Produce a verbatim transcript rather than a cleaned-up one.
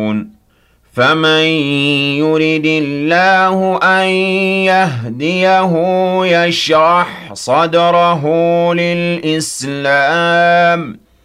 فَمَن يُرِدِ اللَّهُ أَن يَهْدِيَهُ يَشْرَحْ صَدْرَهُ لِلْإِسْلَامِ